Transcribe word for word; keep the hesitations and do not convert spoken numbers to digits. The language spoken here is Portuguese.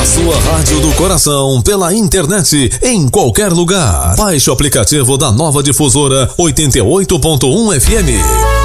sua rádio do coração, pela internet, em qualquer lugar. Baixe o aplicativo da Nova Difusora oitenta e oito ponto um F M.